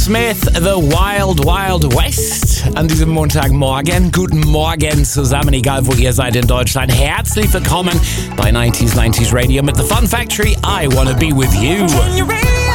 Smith, The Wild Wild West an diesem Montagmorgen. Guten Morgen zusammen, egal wo ihr seid in Deutschland. Herzlich willkommen bei 90s Radio mit The Fun Factory. I wanna be with you.